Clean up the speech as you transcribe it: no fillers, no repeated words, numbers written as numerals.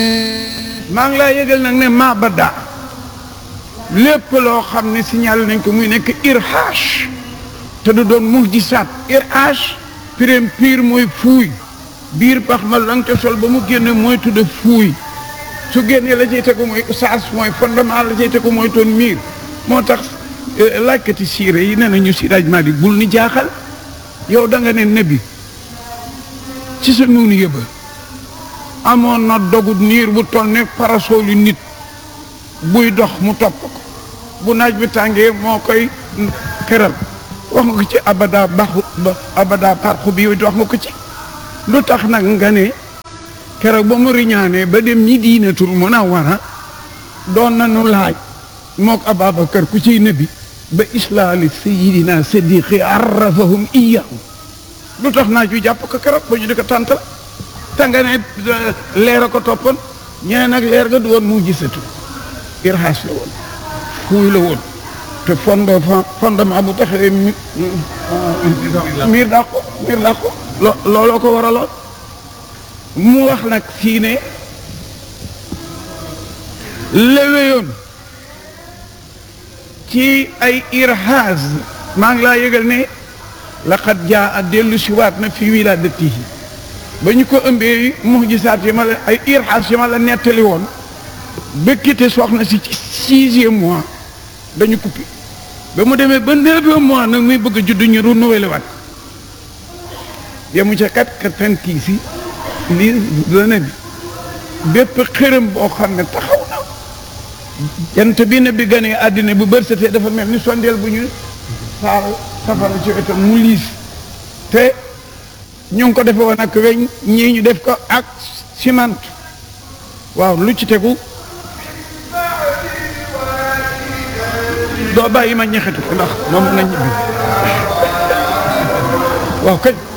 maa ngi laa yëgal nag ne mabada lépp loo xam ne signalé nañ ko muy nekk irhaash te du doon muhjisaat irhaash pireem piir mooy fuuy biir pax ma lang te sol ba mu génne mooy tudde fuuy su génnee la cay tegu mooy saas mooy fondement la cay tegu mooy toon miir moo tax laajkati siire yi nee nañu Seydi Maalik bul ni jaaxal yow da nga ne nebi ci sa nuunu yëba amoon na dogu niir bu toll ne parasolu nit buy dox mu topp ko bu naaj bi tàngee moo koy xeral wax nga ko ci abada baxu abada parxu bi wax nga ko ci lu tax nag nga ne keroog ba mu riñaanee ba dem ñi diinatul munawwara doon nañu laaj mook Ababakar ku ciy nebi ba islaali sayidina sadiqi arrafahum iyahu lu tax naaj wi jàpp ko keroog ba ñu di ko tàntal te nga ne leer a ko toppoon ñee nag leer ga du woon mu gisatu irhaas la woon fuuy la woon te fondement bu taxawee miir daa ko looloo ko waraloon mu wax nag fii ne léwéyoon ci ay irhaas maa ngi laa yëgal ne laqad jaa dellu si waat na fi wilaadatihi ba ñu ko ëmbee muhjisaat yi ma la ay irhaas yi ma la nettali woon bëkkite soxna si ci 6e mois dañu coupé ba mu demee ba 9e mois nag muy bëgg a judd ñu renouvelé waat yemu ca kat tan kii si lii dana bi bépp xërëm boo xam ne taxaw na jant bi ne bi ganee àddina bu bërsatee dafa mel ni sondeel bu ñu saal safara ci wetam mu liis te ñu ngi ko defe woon ak weñ ñii ñu def ko ak ciment waaw lu ci tegu doo bàyyi ma ñexetu ko ndax moom na ñibbi waaw kañ